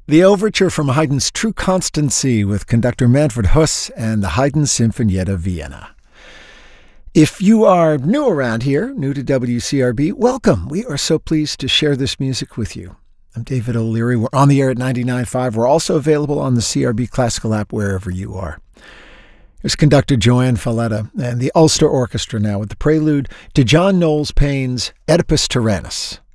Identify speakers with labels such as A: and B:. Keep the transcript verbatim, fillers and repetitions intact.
A: The overture from Haydn's True Constancy with conductor Manfred Huss and the Haydn Sinfonietta Vienna. If you are new around here, new to W C R B, welcome. We are so pleased to share this music with you. I'm David O'Leary. We're on the air at ninety-nine point five. We're also available on the C R B Classical app wherever you are. Here's conductor Joanne Falletta and the Ulster Orchestra now with the prelude to John Knowles Paine's Oedipus Tyrannus.